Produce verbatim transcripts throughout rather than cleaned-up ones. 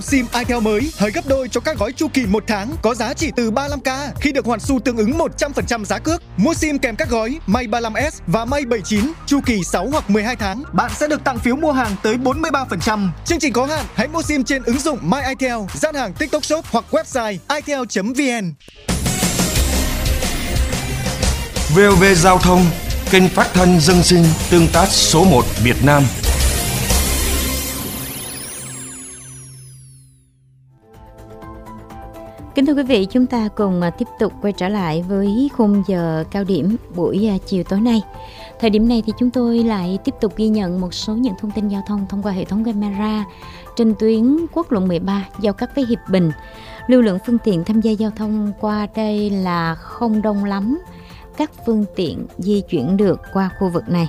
SIM itel mới hơi gấp đôi cho các gói chu kỳ một tháng có giá chỉ từ ba mươi lăm k khi được hoàn xu tương ứng một trăm phần trăm giá cước. Mua SIM kèm các gói Mate ba mươi lăm S và Mate bảy mươi chín chu kỳ sáu hoặc mười hai tháng, bạn sẽ được tặng phiếu mua hàng tới bốn mươi ba phần trăm. Chương trình có hạn, hãy mua SIM trên ứng dụng My itel, gian hàng TikTok Shop hoặc website itel chấm vn. vê o vê Giao thông, kênh phát thanh dân sinh tương tác số một Việt Nam. Kính thưa quý vị, chúng ta cùng tiếp tục quay trở lại với khung giờ cao điểm buổi chiều tối nay. Thời điểm này thì chúng tôi lại tiếp tục ghi nhận một số những thông tin giao thông thông qua hệ thống camera trên tuyến quốc lộ mười ba giao cắt với Hiệp Bình. Lưu lượng phương tiện tham gia giao thông qua đây là không đông lắm. Các phương tiện di chuyển được qua khu vực này.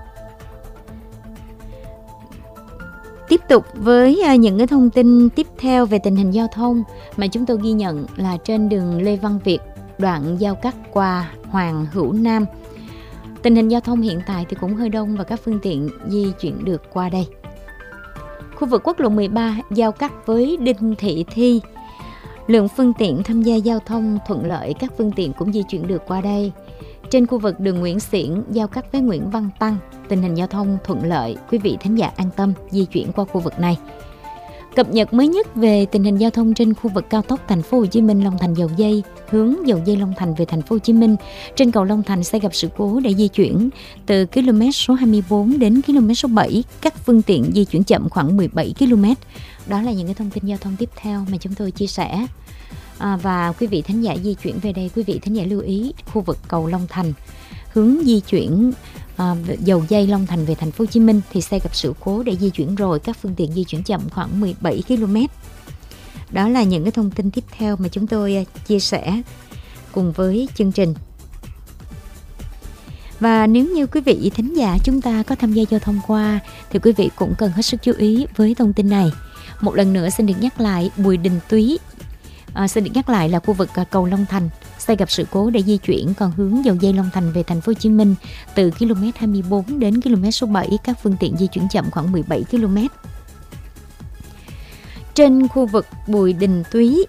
Tiếp tục với những cái thông tin tiếp theo về tình hình giao thông mà chúng tôi ghi nhận là trên đường Lê Văn Việt, đoạn giao cắt qua Hoàng Hữu Nam. Tình hình giao thông hiện tại thì cũng hơi đông và các phương tiện di chuyển được qua đây. Khu vực quốc lộ mười ba giao cắt với Đinh Thị Thi. Lượng phương tiện tham gia giao thông thuận lợi, các phương tiện cũng di chuyển được qua đây. Trên khu vực đường Nguyễn Xiển giao cắt với Nguyễn Văn Tăng, tình hình giao thông thuận lợi, quý vị thính giả an tâm di chuyển qua khu vực này. Cập nhật mới nhất về tình hình giao thông trên khu vực cao tốc Thành phố Hồ Chí Minh Long Thành Dầu Giây, hướng Dầu Giây Long Thành về Thành phố Hồ Chí Minh, trên cầu Long Thành sẽ gặp sự cố để di chuyển từ km số hai mươi bốn đến km số bảy, các phương tiện di chuyển chậm khoảng mười bảy ki lô mét. Đó là những cái thông tin giao thông tiếp theo mà chúng tôi chia sẻ. À, và quý vị thính giả di chuyển về đây, quý vị thính giả lưu ý khu vực cầu Long Thành hướng di chuyển à, Dầu Giây Long Thành về Thành phố Hồ Chí Minh thì sẽ gặp sự cố để di chuyển rồi, các phương tiện di chuyển chậm khoảng mười bảy ki lô mét. Đó là những cái thông tin tiếp theo mà chúng tôi chia sẻ cùng với chương trình. Và nếu như quý vị thính giả chúng ta có tham gia giao thông qua thì quý vị cũng cần hết sức chú ý với thông tin này. Một lần nữa xin được nhắc lại, Bùi Đình Túy À, xin được nhắc lại là khu vực à, cầu Long Thành sẽ gặp sự cố để di chuyển, còn hướng Dầu Giây Long Thành về Thành phố Hồ Chí Minh từ km hai mươi bốn đến km số bảy, các phương tiện di chuyển chậm khoảng mười bảy ki lô mét. Trên khu vực Bùi Đình Túy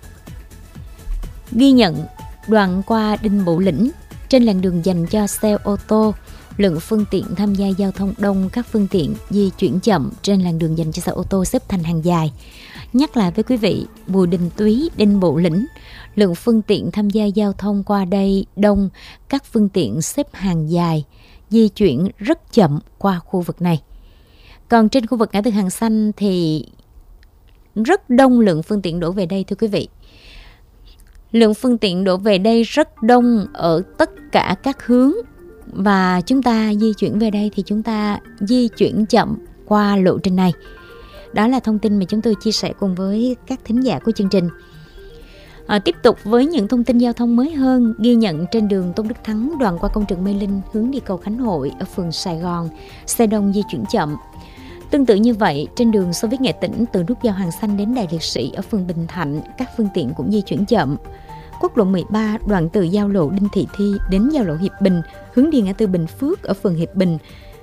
ghi nhận đoạn qua Đinh Bộ Lĩnh trên làn đường dành cho xe ô tô, lượng phương tiện tham gia giao thông đông, các phương tiện di chuyển chậm trên làn đường dành cho xe ô tô xếp thành hàng dài. Nhắc lại với quý vị, Bùi Đình Túy, Đinh Bộ Lĩnh, lượng phương tiện tham gia giao thông qua đây đông, các phương tiện xếp hàng dài, di chuyển rất chậm qua khu vực này. Còn trên khu vực ngã tư Hàng Xanh thì rất đông lượng phương tiện đổ về đây thưa quý vị. Lượng phương tiện đổ về đây rất đông ở tất cả các hướng và chúng ta di chuyển về đây thì chúng ta di chuyển chậm qua lộ trình này. Đó là thông tin mà chúng tôi chia sẻ cùng với các thính giả của chương trình. À, tiếp tục với những thông tin giao thông mới hơn, ghi nhận trên đường Tôn Đức Thắng đoạn qua công trường Mê Linh hướng đi cầu Khánh Hội ở phường Sài Gòn, xe đông di chuyển chậm. Tương tự như vậy, trên đường Xô Viết Nghệ Tĩnh từ nút giao Hàng Xanh đến Đài Liệt Sĩ ở phường Bình Thạnh, các phương tiện cũng di chuyển chậm. Quốc lộ mười ba đoạn từ giao lộ Đinh Thị Thi đến giao lộ Hiệp Bình hướng đi ngã tư Bình Phước ở phường Hiệp Bình,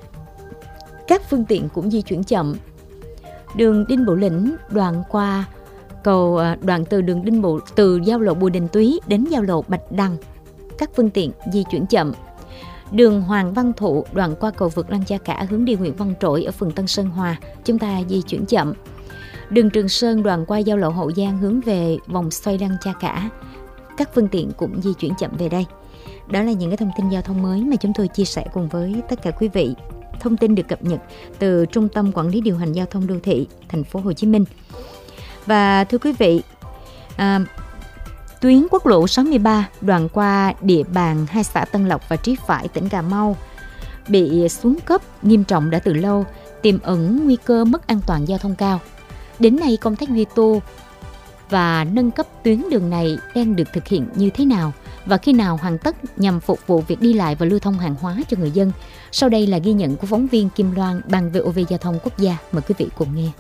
các phương tiện cũng di chuyển chậm. Đường Đinh Bộ Lĩnh đoạn qua cầu đoạn từ đường Đinh Bộ từ giao lộ Bùi Đình Túy đến giao lộ Bạch Đằng, các phương tiện di chuyển chậm. Đường Hoàng Văn Thụ đoạn qua cầu vượt Lăng Cha Cả hướng đi Nguyễn Văn Trỗi ở phường Tân Sơn Hòa, chúng ta di chuyển chậm. Đường Trường Sơn đoạn qua giao lộ Hậu Giang hướng về vòng xoay Lăng Cha Cả, các phương tiện cũng di chuyển chậm về đây. Đó là những cái thông tin giao thông mới mà chúng tôi chia sẻ cùng với tất cả quý vị. Thông tin được cập nhật từ Trung tâm Quản lý Điều hành Giao thông Đô thị Thành phố Hồ Chí Minh. Và thưa quý vị, à, tuyến quốc lộ sáu mươi ba đoạn qua địa bàn hai xã Tân Lộc và Trí Phải tỉnh Cà Mau bị xuống cấp nghiêm trọng đã từ lâu, tiềm ẩn nguy cơ mất an toàn giao thông cao. Đến nay công tác duy tu và nâng cấp tuyến đường này đang được thực hiện như thế nào và khi nào hoàn tất nhằm phục vụ việc đi lại và lưu thông hàng hóa cho người dân? Sau đây là ghi nhận của phóng viên Kim Loan, Ban vê o vê Giao thông Quốc gia. Mời quý vị cùng nghe.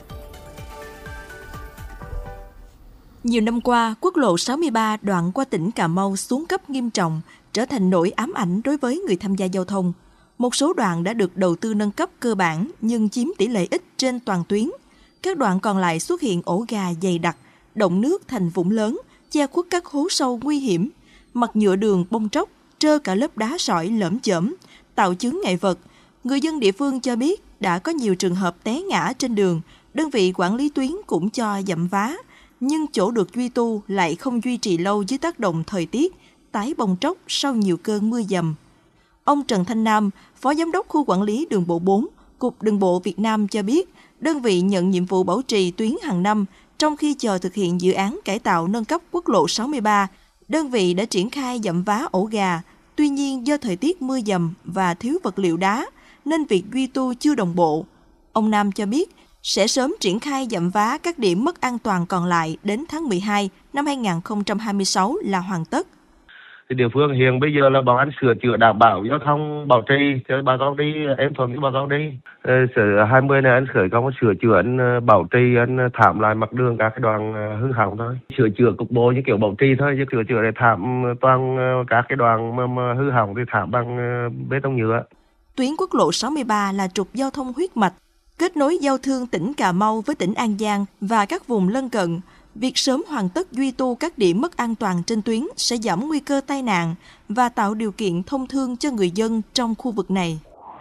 Nhiều năm qua, quốc lộ sáu mươi ba đoạn qua tỉnh Cà Mau xuống cấp nghiêm trọng, trở thành nỗi ám ảnh đối với người tham gia giao thông. Một số đoạn đã được đầu tư nâng cấp cơ bản nhưng chiếm tỷ lệ ít trên toàn tuyến. các đoạn còn lại xuất hiện ổ gà dày đặc, đọng nước thành vũng lớn, che khuất các hố sâu nguy hiểm. Mặt nhựa đường bong tróc, trơ cả lớp đá sỏi lởm chởm, tạo chướng ngại vật. Người dân địa phương cho biết đã có nhiều trường hợp té ngã trên đường, đơn vị quản lý tuyến cũng cho dặm vá, nhưng chỗ được duy tu lại không duy trì lâu dưới tác động thời tiết, tái bong tróc sau nhiều cơn mưa dầm. Ông Trần Thanh Nam, Phó Giám đốc Khu Quản lý Đường bộ bốn, Cục Đường bộ Việt Nam cho biết, đơn vị nhận nhiệm vụ bảo trì tuyến hàng năm, trong khi chờ thực hiện dự án cải tạo nâng cấp quốc lộ sáu mươi ba, đơn vị đã triển khai dặm vá ổ gà. Tuy nhiên do thời tiết mưa dầm và thiếu vật liệu đá, nên việc duy tu chưa đồng bộ. Ông Nam cho biết sẽ sớm triển khai dặm vá các điểm mất an toàn còn lại đến tháng mười hai năm hai nghìn không trăm hai mươi sáu là hoàn tất. Thì địa phương hiện bây giờ là bọn anh sửa chữa đảm bảo giao thông bảo trì cho bà con đi, em thuận cho bà con đi. Sở hai mươi này anh khởi công sửa chữa, anh bảo trì, anh thảm lại mặt đường các cái đoạn hư hỏng thôi. Sửa chữa cục bộ như kiểu bảo trì thôi, chứ sửa chữa để thảm toàn các cái đoạn mà, mà hư hỏng thì thảm bằng bê tông nhựa. Tuyến quốc lộ sáu mươi ba là trục giao thông huyết mạch, kết nối giao thương tỉnh Cà Mau với tỉnh An Giang và các vùng lân cận. Việc sớm hoàn tất duy tu các điểm mất an toàn trên tuyến sẽ giảm nguy cơ tai nạn và tạo điều kiện thông thương cho người dân trong khu vực này.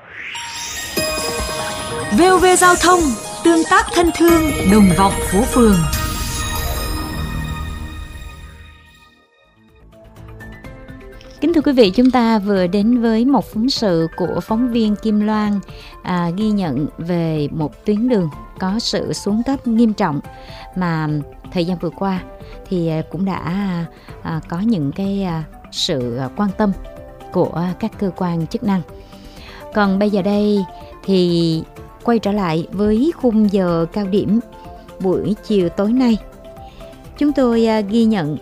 vê o vê Giao thông, tương tác thân thương, đồng vọng phố phường. Kính thưa quý vị, chúng ta vừa đến với một phóng sự của phóng viên Kim Loan à, ghi nhận về một tuyến đường có sự xuống cấp nghiêm trọng mà thời gian vừa qua thì cũng đã à, có những cái à, sự quan tâm của các cơ quan chức năng. Còn bây giờ đây thì quay trở lại với khung giờ cao điểm buổi chiều tối nay. Chúng tôi à, ghi nhận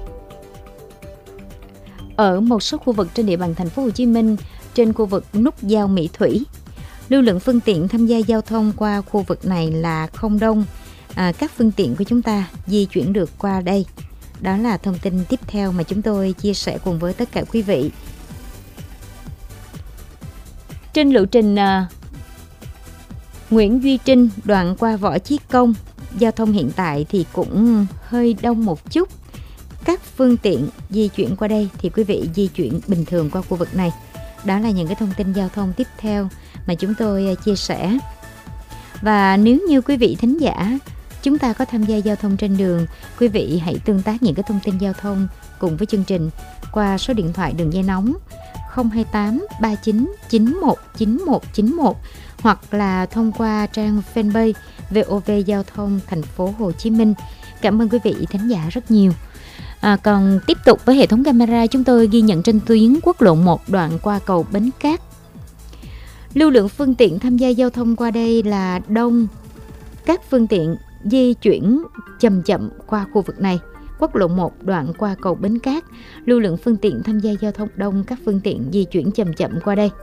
ở một số khu vực trên địa bàn thành phố Hồ Chí Minh, trên khu vực nút giao Mỹ Thủy, lưu lượng phương tiện tham gia giao thông qua khu vực này là không đông. À, các phương tiện của chúng ta di chuyển được qua đây. Đó là thông tin tiếp theo mà chúng tôi chia sẻ cùng với tất cả quý vị. Trên lộ trình à, Nguyễn Duy Trinh đoạn qua Võ Chí Công, giao thông hiện tại thì cũng hơi đông một chút. Các phương tiện di chuyển qua đây thì quý vị di chuyển bình thường qua khu vực này. Đó là những cái thông tin giao thông tiếp theo mà chúng tôi chia sẻ. Và nếu như quý vị thính giả chúng ta có tham gia giao thông trên đường, quý vị hãy tương tác những cái thông tin giao thông cùng với chương trình qua số điện thoại đường dây nóng không hai tám ba chín chín một chín một chín một hoặc là thông qua trang fanpage vê o vê Giao thông thành phố Hồ Chí Minh. Cảm ơn quý vị thính giả rất nhiều. À, còn tiếp tục với hệ thống camera, chúng tôi ghi nhận trên tuyến quốc lộ một đoạn qua cầu Bến Cát. Lưu lượng phương tiện tham gia giao thông qua đây là đông. Các phương tiện di chuyển chậm chậm qua khu vực này. Quốc lộ một đoạn qua cầu Bến Cát, lưu lượng phương tiện tham gia giao thông đông, các phương tiện di chuyển chậm chậm qua đây.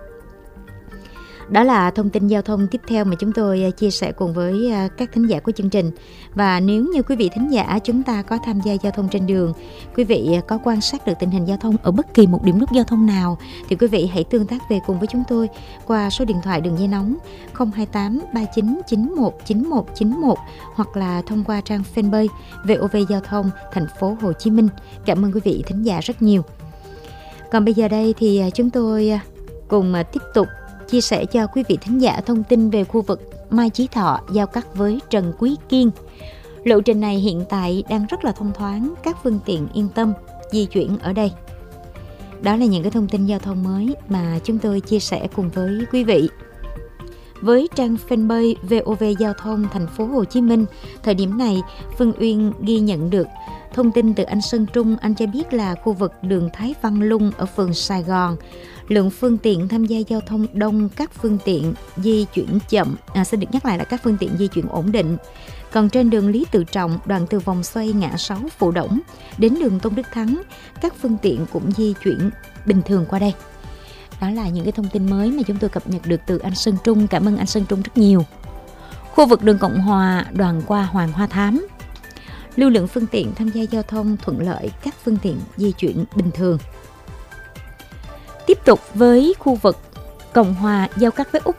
Đó là thông tin giao thông tiếp theo mà chúng tôi chia sẻ cùng với các thính giả của chương trình. Và nếu như quý vị thính giả chúng ta có tham gia giao thông trên đường, quý vị có quan sát được tình hình giao thông ở bất kỳ một điểm nút giao thông nào, thì quý vị hãy tương tác về cùng với chúng tôi qua số điện thoại đường dây nóng không hai tám ba chín chín một chín một chín một hoặc là thông qua trang fanpage vê o vê Giao thông thành phố Hồ Chí Minh. Cảm ơn quý vị thính giả rất nhiều. Còn bây giờ đây thì chúng tôi cùng tiếp tục chia sẻ cho quý vị thính giả thông tin về khu vực Mai Chí Thọ giao cắt với Trần Quý Kiên. Lộ trình này hiện tại đang rất là thông thoáng, các phương tiện yên tâm di chuyển ở đây. Đó là những cái thông tin giao thông mới mà chúng tôi chia sẻ cùng với quý vị. Với trang fanpage vê o vê Giao thông thành phố Hồ Chí Minh, thời điểm này Phương Uyên ghi nhận được thông tin từ anh Sơn Trung. Anh cho biết là khu vực đường Thái Văn Lung ở phường Sài Gòn, lượng phương tiện tham gia giao thông đông, các phương tiện di chuyển chậm. À, xin được nhắc lại là các phương tiện di chuyển ổn định. Còn trên đường Lý Tự Trọng, đoạn từ vòng xoay ngã sáu Phù Đổng đến đường Tôn Đức Thắng, các phương tiện cũng di chuyển bình thường qua đây. Đó là những cái thông tin mới mà chúng tôi cập nhật được từ anh Sơn Trung. Cảm ơn anh Sơn Trung rất nhiều. Khu vực đường Cộng Hòa đoạn qua Hoàng Hoa Thám, lưu lượng phương tiện tham gia giao thông thuận lợi, các phương tiện di chuyển bình thường. Tiếp tục với khu vực Cộng Hòa giao cắt với Úc Tịch,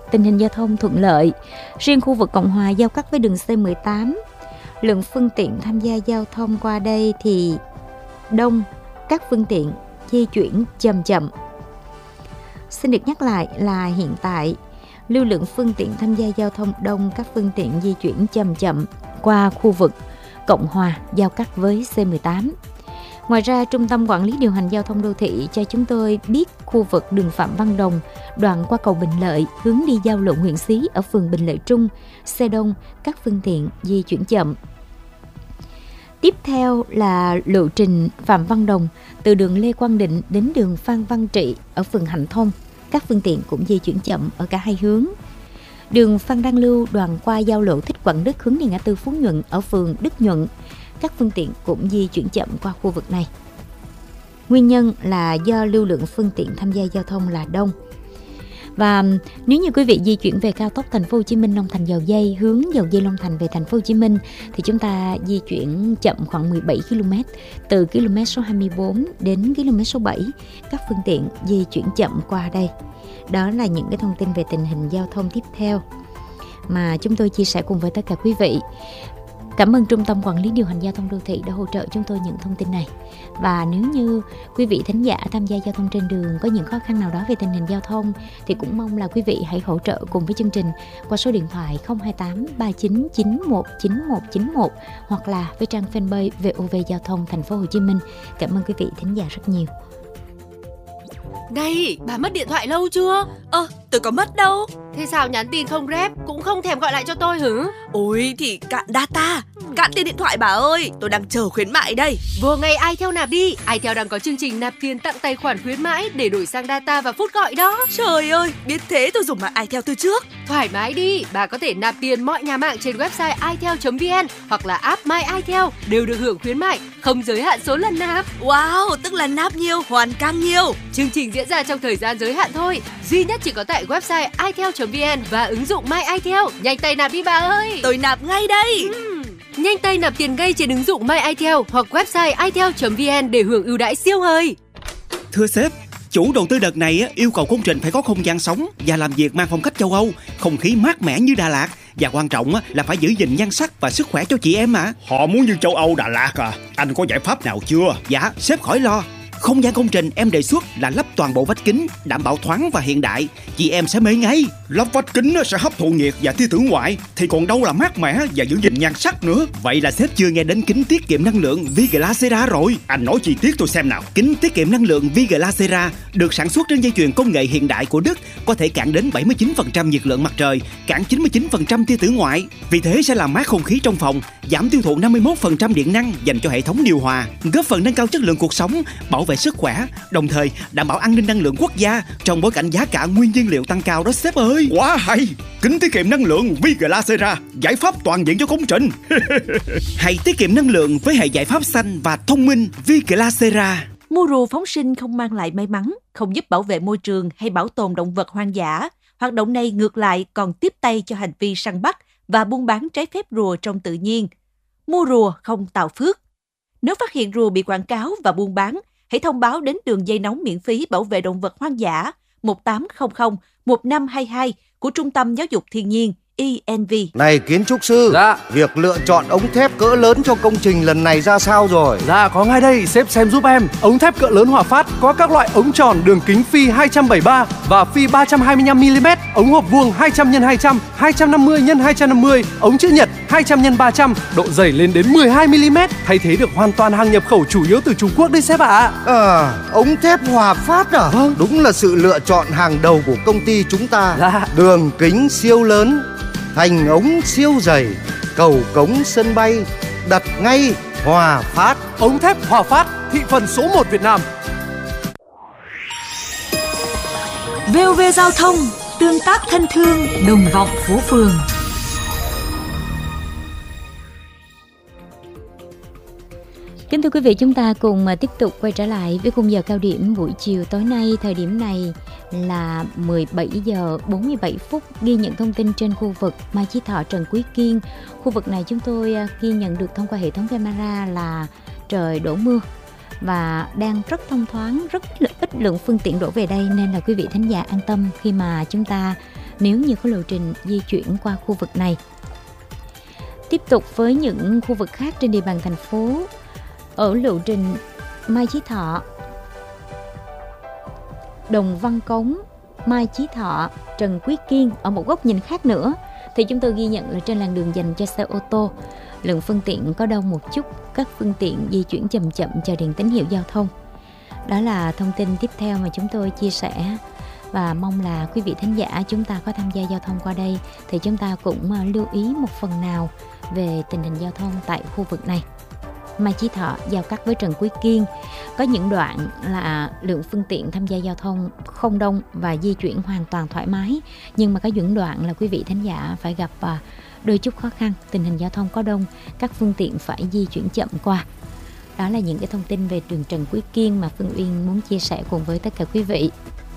tình hình giao thông thuận lợi. Riêng khu vực Cộng Hòa giao cắt với đường C mười tám, lượng phương tiện tham gia giao thông qua đây thì đông, các phương tiện di chuyển chậm chậm. Xin được nhắc lại là hiện tại lưu lượng phương tiện tham gia giao thông đông, các phương tiện di chuyển chậm chậm qua khu vực Cộng Hòa giao cắt với C mười tám. Ngoài ra, Trung tâm Quản lý Điều hành Giao thông Đô thị cho chúng tôi biết khu vực đường Phạm Văn Đồng, đoạn qua cầu Bình Lợi, hướng đi giao lộ Nguyễn Xí ở phường Bình Lợi Trung, xe đông, các phương tiện di chuyển chậm. Tiếp theo là lộ trình Phạm Văn Đồng từ đường Lê Quang Định đến đường Phan Văn Trị ở phường Hạnh Thông, các phương tiện cũng di chuyển chậm ở cả hai hướng. Đường Phan Đăng Lưu đoạn qua giao lộ Thích Quảng Đức hướng đi ngã tư Phú Nhuận ở phường Đức Nhuận, các phương tiện cũng di chuyển chậm qua khu vực này. Nguyên nhân là do lưu lượng phương tiện tham gia giao thông là đông. Và nếu như quý vị di chuyển về cao tốc Thành phố Hồ Chí Minh Long Thành Dầu Dây hướng Dầu Dây Long Thành về Thành phố Hồ Chí Minh thì chúng ta di chuyển chậm khoảng mười bảy ki lô mét, từ km số hai mươi bốn đến km số bảy, các phương tiện di chuyển chậm qua đây. Đó là những cái thông tin về tình hình giao thông tiếp theo mà chúng tôi chia sẻ cùng với tất cả quý vị. Cảm ơn Trung tâm Quản lý Điều hành Giao thông Đô thị đã hỗ trợ chúng tôi những thông tin này. Và nếu như quý vị thính giả tham gia giao thông trên đường có những khó khăn nào đó về tình hình giao thông thì cũng mong là quý vị hãy hỗ trợ cùng với chương trình qua số điện thoại không hai tám ba chín chín một chín một chín một hoặc là với trang fanpage vê o vê Giao thông Thành phố Hồ Chí Minh. Cảm ơn quý vị thính giả rất nhiều. Này, bà mất điện thoại lâu chưa? Ơ, tôi có mất đâu. Thế sao nhắn tin không rep, cũng không thèm gọi lại cho tôi hử? Ôi thì cạn data, cạn tiền điện thoại bà ơi. Tôi đang chờ khuyến mại đây. Vô ngay iTel nạp đi. iTel đang có chương trình nạp tiền tặng tài khoản khuyến mãi để đổi sang data và phút gọi đó. Trời ơi, biết thế tôi dùng mạng iTel từ trước. Thoải mái đi, bà có thể nạp tiền mọi nhà mạng trên website itel chấm vn hoặc là app My iTel đều được hưởng khuyến mại, không giới hạn số lần nạp. Wow, tức là nạp nhiều, hoàn càng nhiều. Chương trình diễn ra trong thời gian giới hạn thôi, duy nhất chỉ có tại website itel chấm vn và ứng dụng My iTel. Nhanh tay nạp đi bà ơi. Tôi nạp ngay đây. uhm. Nhanh tay nạp tiền ngay trên ứng dụng My iTel hoặc website itel chấm vn để hưởng ưu đãi siêu hời. Thưa sếp, chủ đầu tư đợt này yêu cầu công trình phải có không gian sống và làm việc mang phong cách châu Âu, không khí mát mẻ như Đà Lạt, và quan trọng là phải giữ gìn nhan sắc và sức khỏe cho chị em mà. Họ muốn như châu Âu Đà Lạt à? Anh có giải pháp nào chưa? Dạ, sếp khỏi lo. Không gian công trình em đề xuất là lắp toàn bộ vách kính, đảm bảo thoáng và hiện đại. Chị em sẽ mê ngay. Lắp vách kính sẽ hấp thụ nhiệt và tia tử ngoại, thì còn đâu là mát mẻ và giữ gìn nhan sắc nữa. Vậy là sếp chưa nghe đến kính tiết kiệm năng lượng Viglacera rồi. Anh nói chi tiết tôi xem nào. Kính tiết kiệm năng lượng Viglacera được sản xuất trên dây chuyền công nghệ hiện đại của Đức, có thể cản đến bảy mươi chín phần trăm nhiệt lượng mặt trời, cản chín mươi chín phần trăm tia tử ngoại. Vì thế sẽ làm mát không khí trong phòng, giảm tiêu thụ năm mươi mốt phần trăm điện năng dành cho hệ thống điều hòa, góp phần nâng cao chất lượng cuộc sống, bảo vệ sức khỏe, đồng thời đảm bảo an ninh năng lượng quốc gia trong bối cảnh giá cả nguyên nhiên liệu tăng cao đó sếp ơi. Quá hay, kính tiết kiệm năng lượng Viglacera, giải pháp toàn diện cho công trình. Hãy tiết kiệm năng lượng với hệ giải pháp xanh và thông minh Viglacera. Mua rùa phóng sinh không mang lại may mắn, không giúp bảo vệ môi trường hay bảo tồn động vật hoang dã. Hoạt động này ngược lại còn tiếp tay cho hành vi săn bắt và buôn bán trái phép rùa trong tự nhiên. Mua rùa không tạo phước. Nếu phát hiện rùa bị quảng cáo và buôn bán, hãy thông báo đến đường dây nóng miễn phí bảo vệ động vật hoang dã một tám không không một năm hai hai của Trung tâm Giáo dục Thiên nhiên E N V. Này kiến trúc sư, dạ. Việc lựa chọn ống thép cỡ lớn cho công trình lần này ra sao rồi? Dạ có ngay đây, sếp xem giúp em. Ống thép cỡ lớn Hòa Phát có các loại ống tròn đường kính phi hai trăm bảy mươi ba và phi ba trăm hai mươi lăm mi li mét, ống hộp vuông hai trăm nhân hai trăm, hai trăm năm mươi nhân hai trăm năm mươi, ống chữ nhật hai trăm nhân ba trăm, độ dày lên đến mười hai mi li mét, thay thế được hoàn toàn hàng nhập khẩu chủ yếu từ Trung Quốc đấy sếp ạ. À. à, ống thép Hòa Phát à? Vâng. Đúng là sự lựa chọn hàng đầu của công ty chúng ta. Dạ. Đường kính siêu lớn, thành ống siêu dày, cầu cống sân bay, đặt ngay Hòa Phát. Ống thép Hòa Phát, thị phần số một Việt Nam. vê o vê Giao thông, tương tác thân thương, đồng vọng phố phường. Kính thưa quý vị, chúng ta cùng tiếp tục quay trở lại với khung giờ cao điểm buổi chiều tối nay. Thời điểm này là mười bảy giờ bốn mươi bảy phút, ghi nhận thông tin trên khu vực Mai Chí Thọ, Trần Quý Kiên. Khu vực này chúng tôi ghi nhận được thông qua hệ thống camera là trời đổ mưa và đang rất thông thoáng, rất ít lượng phương tiện đổ về đây, nên là quý vị thính giả an tâm khi mà chúng ta nếu như có lộ trình di chuyển qua khu vực này. Tiếp tục với những khu vực khác trên địa bàn thành phố, ở lộ trình Mai Chí Thọ, Đồng Văn Cống, Mai Chí Thọ, Trần Quý Kiên, ở một góc nhìn khác nữa thì chúng tôi ghi nhận là trên làn đường dành cho xe ô tô, lượng phương tiện có đông một chút, các phương tiện di chuyển chậm chậm chờ đèn tín hiệu giao thông. Đó là thông tin tiếp theo mà chúng tôi chia sẻ, và mong là quý vị thính giả chúng ta có tham gia giao thông qua đây thì chúng ta cũng lưu ý một phần nào về tình hình giao thông tại khu vực này. Mai Chí Thọ giao cắt với Trần Quý Kiên, có những đoạn là lượng phương tiện tham gia giao thông không đông và di chuyển hoàn toàn thoải mái, nhưng mà có những đoạn là quý vị thính giả phải gặp đôi chút khó khăn, tình hình giao thông có đông, các phương tiện phải di chuyển chậm qua. Đó là những cái thông tin về đường Trần Quý Kiên mà Phương Uyên muốn chia sẻ cùng với tất cả quý vị.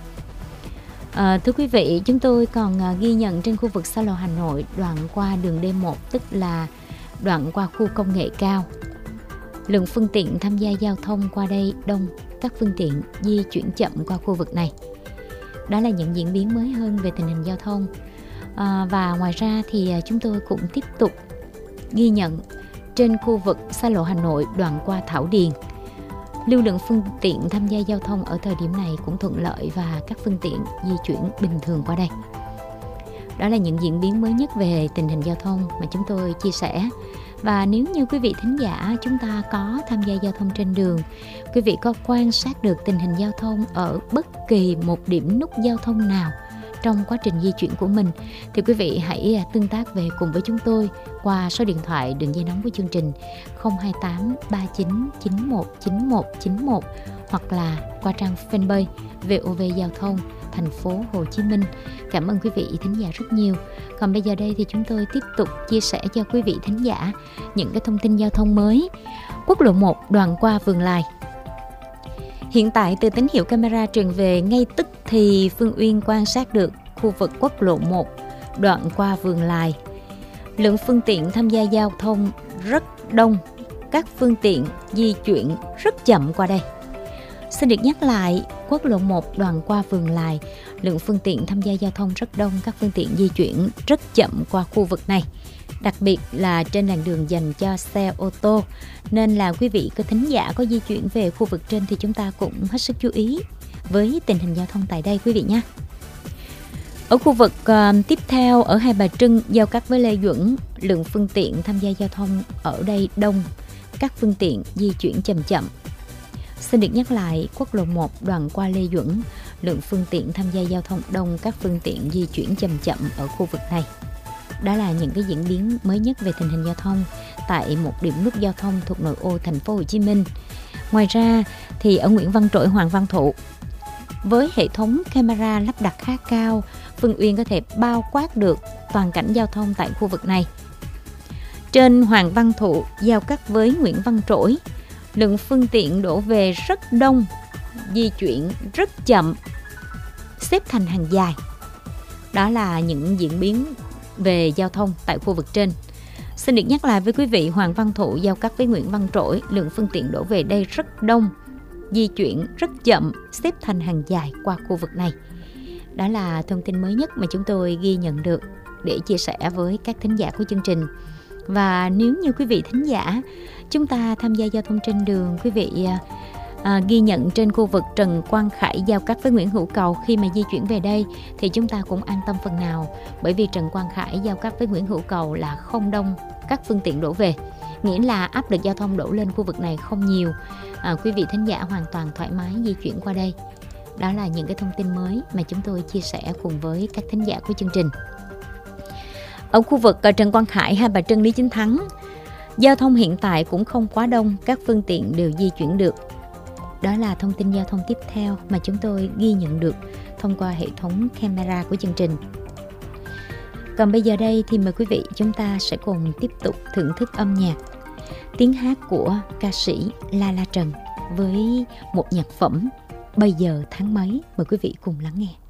À, thưa quý vị, chúng tôi còn ghi nhận trên khu vực xa lộ Hà Nội, đoạn qua đường D một, tức là đoạn qua khu công nghệ cao. Lượng phương tiện tham gia giao thông qua đây đông, các phương tiện di chuyển chậm qua khu vực này. Đó là những diễn biến mới hơn về tình hình giao thông. À, và ngoài ra thì chúng tôi cũng tiếp tục ghi nhận trên khu vực xa lộ Hà Nội, đoạn qua Thảo Điền. Lưu lượng phương tiện tham gia giao thông ở thời điểm này cũng thuận lợi và các phương tiện di chuyển bình thường qua đây. Đó là những diễn biến mới nhất về tình hình giao thông mà chúng tôi chia sẻ. Và nếu như quý vị thính giả chúng ta có tham gia giao thông trên đường, quý vị có quan sát được tình hình giao thông ở bất kỳ một điểm nút giao thông nào trong quá trình di chuyển của mình, thì quý vị hãy tương tác về cùng với chúng tôi qua số điện thoại đường dây nóng của chương trình không hai tám ba chín chín một chín một chín một hoặc là qua trang fanpage vê o vê Giao thông thành phố Hồ Chí Minh. Cảm ơn quý vị thính giả rất nhiều. Còn bây giờ đây thì chúng tôi tiếp tục chia sẻ cho quý vị thính giả những cái thông tin giao thông mới. Quốc lộ một đoạn qua Vườn Lài. Hiện tại từ tín hiệu camera truyền về ngay tức thì Phương Uyên quan sát được khu vực quốc lộ một đoạn qua Vườn Lài. Lượng phương tiện tham gia giao thông rất đông, các phương tiện di chuyển rất chậm qua đây. Xin được nhắc lại, quốc lộ một đoạn qua Vườn Lài, lượng phương tiện tham gia giao thông rất đông, các phương tiện di chuyển rất chậm qua khu vực này. Đặc biệt là trên làn đường dành cho xe ô tô. Nên là quý vị có thính giả có di chuyển về khu vực trên thì chúng ta cũng hết sức chú ý với tình hình giao thông tại đây quý vị nhé. Ở khu vực uh, tiếp theo ở Hai Bà Trưng giao cắt với Lê Duẩn, lượng phương tiện tham gia giao thông ở đây đông, các phương tiện di chuyển chậm chậm. Xin được nhắc lại, quốc lộ một đoạn qua Lê Duẩn, lượng phương tiện tham gia giao thông đông, các phương tiện di chuyển chậm chậm ở khu vực này. Đó là những cái diễn biến mới nhất về tình hình giao thông tại một điểm nút giao thông thuộc nội ô thành phố Hồ Chí Minh. Ngoài ra thì ở Nguyễn Văn Trỗi, Hoàng Văn Thụ, với hệ thống camera lắp đặt khá cao, Phương Uyên có thể bao quát được toàn cảnh giao thông tại khu vực này. Trên Hoàng Văn Thụ giao cắt với Nguyễn Văn Trỗi, lượng phương tiện đổ về rất đông, di chuyển rất chậm, xếp thành hàng dài. Đó là những diễn biến về giao thông tại khu vực trên. Xin được nhắc lại với quý vị, Hoàng Văn Thụ giao cắt với Nguyễn Văn Trỗi, lượng phương tiện đổ về đây rất đông, di chuyển rất chậm, xếp thành hàng dài qua khu vực này. Đó là thông tin mới nhất mà chúng tôi ghi nhận được để chia sẻ với các thính giả của chương trình. Và nếu như quý vị thính giả chúng ta tham gia giao thông trên đường, quý vị à, ghi nhận trên khu vực Trần Quang Khải giao cắt với Nguyễn Hữu Cầu, khi mà di chuyển về đây thì chúng ta cũng an tâm phần nào, bởi vì Trần Quang Khải giao cắt với Nguyễn Hữu Cầu là không đông các phương tiện đổ về, nghĩa là áp lực giao thông đổ lên khu vực này không nhiều. À, quý vị thính giả hoàn toàn thoải mái di chuyển qua đây. Đó là những cái thông tin mới mà chúng tôi chia sẻ cùng với các thính giả của chương trình. Ở khu vực Trần Quang Khải, Hai Bà Trưng, Lý Chính Thắng, giao thông hiện tại cũng không quá đông, các phương tiện đều di chuyển được. Đó là thông tin giao thông tiếp theo mà chúng tôi ghi nhận được thông qua hệ thống camera của chương trình. Còn bây giờ đây thì mời quý vị chúng ta sẽ cùng tiếp tục thưởng thức âm nhạc, tiếng hát của ca sĩ La La Trần với một nhạc phẩm Bây Giờ Tháng Mấy. Mời quý vị cùng lắng nghe.